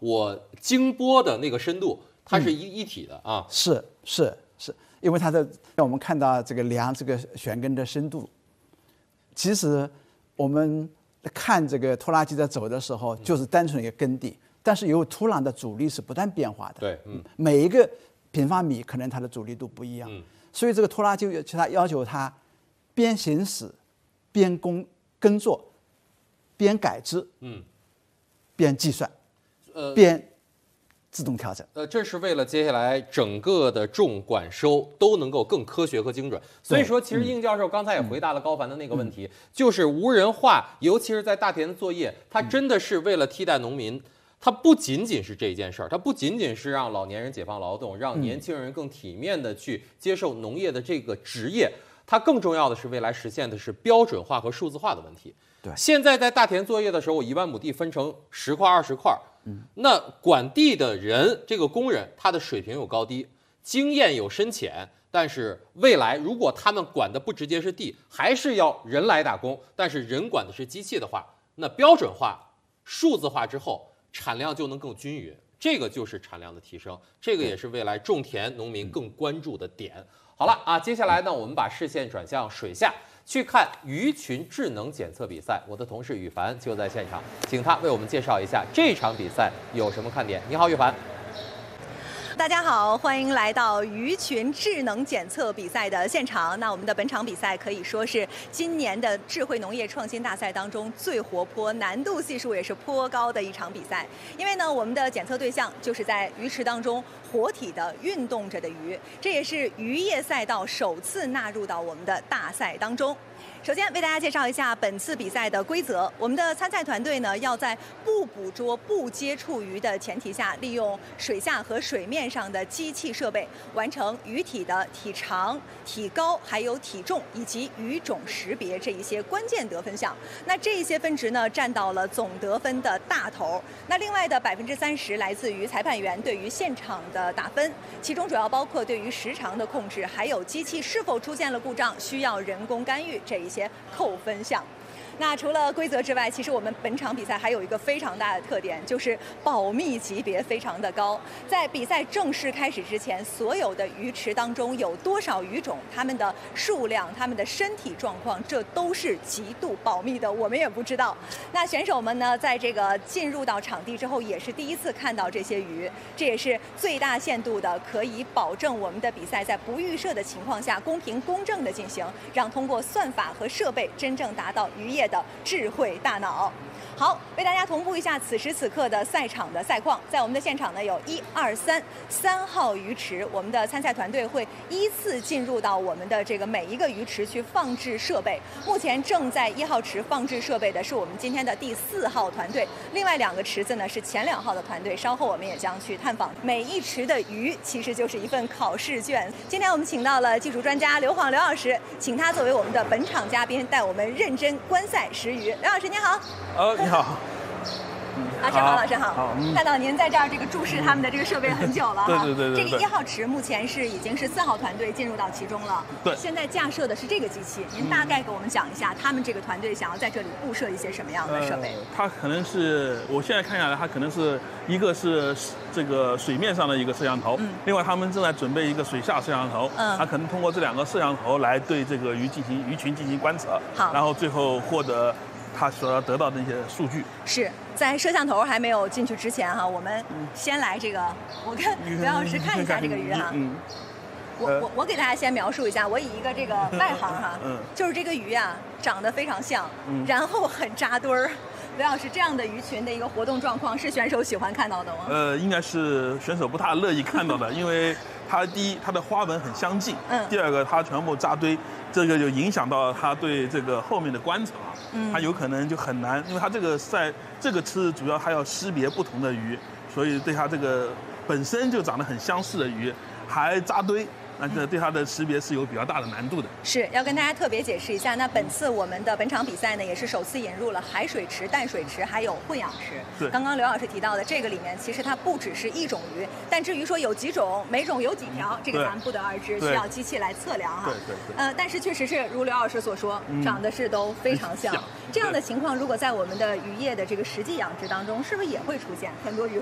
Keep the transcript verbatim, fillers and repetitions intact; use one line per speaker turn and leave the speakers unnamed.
我经波的那个深度，它是一、嗯、一体的啊。
是是是，因为它的让我们看到这个量这个悬根的深度，其实我们看这个拖拉机在走的时候，就是单纯一个根底，但是由于土壤的阻力是不断变化的，
对，嗯，
每一个平方米可能它的阻力度不一样，嗯，所以这个拖拉机它要求它边行驶边工耕作边改制，嗯，边计算，呃，边自动调整。
呃，这是为了接下来整个的种管收都能够更科学和精准。所以说，其实应教授刚才也回答了高凡的那个问题，嗯、就是无人化，尤其是在大田的作业，它真的是为了替代农民。它不仅仅是这一件事儿，它不仅仅是让老年人解放劳动，让年轻人更体面的去接受农业的这个职业。它更重要的是，未来实现的是标准化和数字化的问题。
对，
现在在大田作业的时候，我一万亩地分成十块、二十块，嗯，那管地的人，这个工人，他的水平有高低，经验有深浅，但是未来如果他们管的不直接是地，还是要人来打工，但是人管的是机器的话，那标准化、数字化之后，产量就能更均匀。这个就是产量的提升，这个也是未来种田农民更关注的点。好了啊，接下来呢，我们把视线转向水下，去看鱼群智能检测比赛。我的同事羽凡就在现场，请他为我们介绍一下这场比赛有什么看点。你好，羽凡。
大家好，欢迎来到鱼群智能检测比赛的现场。那我们的本场比赛可以说是今年的智慧农业创新大赛当中最活泼、难度系数也是颇高的一场比赛。因为呢，我们的检测对象就是在鱼池当中活体的运动着的鱼，这也是渔业赛道首次纳入到我们的大赛当中。首先为大家介绍一下本次比赛的规则。我们的参赛团队呢，要在不捕捉、不接触鱼的前提下，利用水下和水面上的机器设备，完成鱼体的体长、体高、还有体重以及鱼种识别这一些关键得分项。那这一些分值呢，占到了总得分的大头。那另外的百分之三十来自于裁判员对于现场的打分，其中主要包括对于时长的控制，还有机器是否出现了故障，需要人工干预这一些扣分项。那除了规则之外，其实我们本场比赛还有一个非常大的特点，就是保密级别非常的高。在比赛正式开始之前，所有的鱼池当中有多少鱼种，它们的数量、它们的身体状况，这都是极度保密的，我们也不知道。那选手们呢，在这个进入到场地之后，也是第一次看到这些鱼，这也是最大限度的可以保证我们的比赛在不预设的情况下公平公正的进行，让通过算法和设备真正达到渔业的智慧大脑。好，为大家同步一下此时此刻的赛场的赛况。在我们的现场呢，有一二三三号鱼池，我们的参赛团队会依次进入到我们的这个每一个鱼池去放置设备。目前正在一号池放置设备的是我们今天的第四号团队，另外两个池子呢是前两号的团队，稍后我们也将去探访。每一池的鱼其实就是一份考试卷。今天我们请到了技术专家刘晃刘老师，请他作为我们的本场嘉宾，带我们认真观赛识鱼。刘老师您好。
呃，你好。
老师好，老师好。好嗯、看到您在这儿这个注视他们的这个设备很久了哈。
对对对 对, 对。
这个一号池目前是已经是四号团队进入到其中了。
对。
现在架设的是这个机器，您大概给我们讲一下，他们这个团队想要在这里布设一些什么样的设备？
呃、它可能是，我现在看下来，它可能是一个是这个水面上的一个摄像头，嗯、另外他们正在准备一个水下摄像头，嗯，它可能通过这两个摄像头来对这个鱼进行鱼群进行观测，
好，
然后最后获得他所要得到的一些数据。
是在摄像头还没有进去之前哈，我们先来这个，我跟刘老师看一下这个鱼哈。嗯。我我我给大家先描述一下，我以一个这个外行哈，嗯，就是这个鱼啊长得非常像，嗯，然后很扎堆儿。刘老师，这样的鱼群的一个活动状况是选手喜欢看到的吗？
呃，应该是选手不大乐意看到的，因为它第一它的花纹很相近，嗯，第二个它全部扎堆，这个就影响到它对这个后面的观察，嗯，它有可能就很难，因为它这个在这个池主要它要识别不同的鱼，所以对它这个本身就长得很相似的鱼还扎堆。那这对它的识别是有比较大的难度的。
是要跟大家特别解释一下，那本次我们的本场比赛呢，也是首次引入了海水池、淡水池，还有混养池。
对。
刚刚刘老师提到的这个里面，其实它不只是一种鱼，但至于说有几种，每种有几条，这个咱们不得而知，需要机器来测量哈。
对对对。
呃，但是确实是如刘老师所说，长得是都非常像。这样的情况，如果在我们的渔业的这个实际养殖当中，是不是也会出现很多鱼？